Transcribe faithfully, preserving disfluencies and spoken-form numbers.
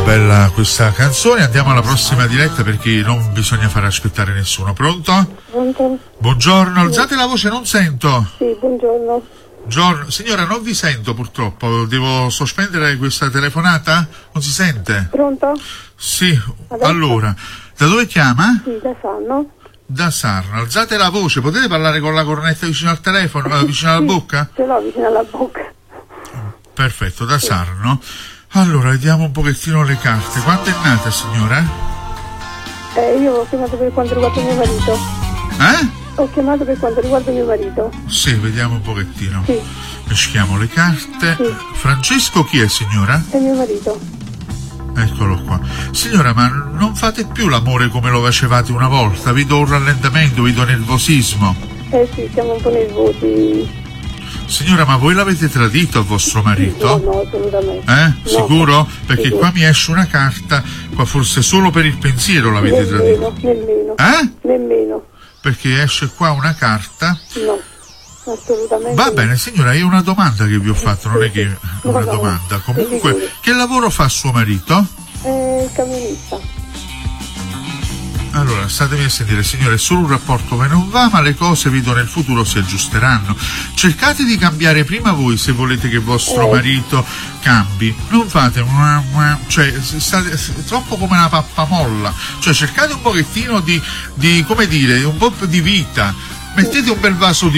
bella questa canzone. Andiamo alla prossima diretta perché non bisogna far aspettare nessuno. Pronto? Pronto? Buongiorno, alzate la voce, non sento. Sì, buongiorno. Buongiorno. Signora, non vi sento purtroppo, devo sospendere questa telefonata? Non si sente? Pronto? Sì, Adesso? allora, da dove chiama? Sì, da Sanno. Da Sarno, alzate la voce, potete parlare con la cornetta vicino al telefono, eh, vicino alla Sì, bocca? ce l'ho vicino alla bocca. Perfetto, da Sarno. Allora, vediamo un pochettino le carte. Quando è nata, signora? Eh, io ho chiamato per quanto riguarda mio marito. Eh? Ho chiamato per quanto riguarda mio marito. Sì, vediamo un pochettino. Sì. Meschiamo le carte. Sì. Francesco chi è, signora? È mio marito. Eccolo qua. Signora, ma non fate più l'amore come lo facevate una volta? Vedo un rallentamento, vedo nervosismo. Eh sì, siamo un po' nervosi. Signora, ma voi l'avete tradito a vostro marito? No, no, assolutamente. Eh? No. Sicuro? Perché Sì. qua mi esce una carta, qua forse solo per il pensiero l'avete Nemmeno, tradito. nemmeno. Eh? Nemmeno. Perché esce qua una carta. No, assolutamente. Va no. bene, signora, è una domanda che vi ho fatto, non è che è No, una no, domanda. sì, Comunque, sicuro. che lavoro fa suo marito? È il camionista. Allora, statemi a sentire, signore, è solo un rapporto che non va, ma le cose vedo nel futuro si aggiusteranno. Cercate di cambiare prima voi se volete che vostro Eh. marito cambi. Non fate una, una- cioè, state troppo come una pappamolla. Cioè, cercate un pochettino di, di, come dire, un po' di vita. Mettete un bel vaso di